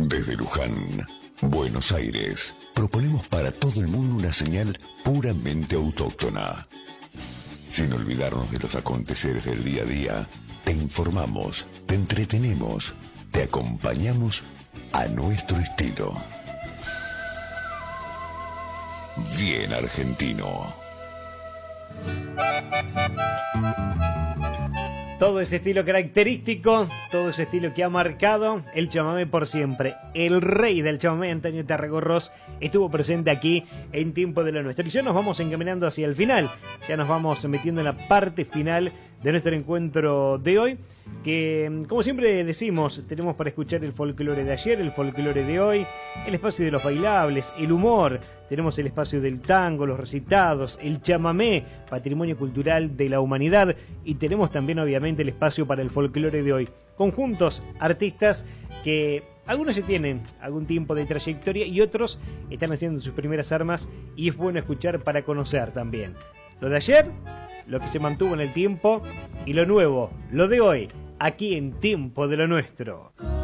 Desde Luján, Buenos Aires, proponemos para todo el mundo una señal puramente autóctona. Sin olvidarnos de los aconteceres del día a día, te informamos, te entretenemos, te acompañamos a nuestro estilo. Bien argentino. Todo ese estilo característico, todo ese estilo que ha marcado el chamamé por siempre. El rey del chamamé, Antonio Tarragorros, estuvo presente aquí en Tiempo de lo Nuestro. Y ya nos vamos encaminando hacia el final. Ya nos vamos metiendo en la parte final de nuestro encuentro de hoy. Que, como siempre decimos, tenemos para escuchar el folclore de ayer, el folclore de hoy, el espacio de los bailables, el humor. Tenemos el espacio del tango, los recitados, el chamamé, patrimonio cultural de la humanidad. Y tenemos también, obviamente, el espacio para el folclore de hoy. Conjuntos, artistas que algunos ya tienen algún tiempo de trayectoria y otros están haciendo sus primeras armas. Y es bueno escuchar para conocer también lo de ayer, lo que se mantuvo en el tiempo y lo nuevo, lo de hoy, aquí en Tiempo de lo Nuestro.